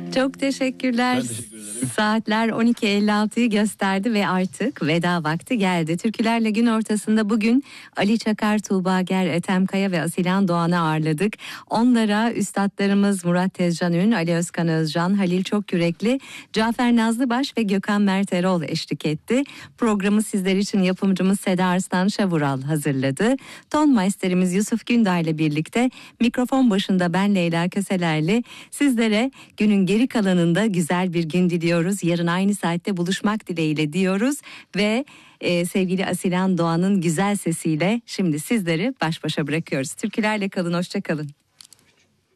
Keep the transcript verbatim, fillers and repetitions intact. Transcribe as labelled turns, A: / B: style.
A: Çok teşekkürler.
B: Ben teşekkür ederim.
A: Saatler on iki elli altıyı gösterdi ve artık veda vakti geldi. Türkülerle gün ortasında bugün Ali Çakar, Tuğba Ger, Ethem Kaya ve Asilan Doğan'ı ağırladık. Onlara üstadlarımız Murat Tezcan Ün, Ali Özkan Özcan, Halil Çokyürekli, Cafer Nazlıbaş ve Gökhan Mert Erol eşlik etti. Programı sizler için yapımcımız Seda Arslan Şavural hazırladı. Ton maisterimiz Yusuf Günday ile birlikte mikrofon başında ben Leyla Köselerli sizlere günün geri kalanında güzel bir gün diliyoruz. Yarın aynı saatte buluşmak dileğiyle diyoruz ve e, sevgili Asilan Doğan'ın güzel sesiyle şimdi sizleri baş başa bırakıyoruz. Türkülerle kalın, hoşça kalın.